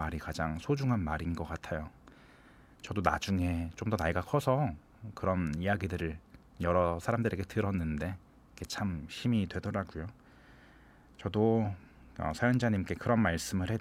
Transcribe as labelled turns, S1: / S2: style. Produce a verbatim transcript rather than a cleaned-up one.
S1: 말이 가장 소중한 말인 것 같아요. 저도 나중에 좀 더 나이가 커서 그런 이야기들을 여러 사람들에게 들었는데 그게 참 힘이 되더라고요. 저도 어, 사연자님께 그런 말씀을 해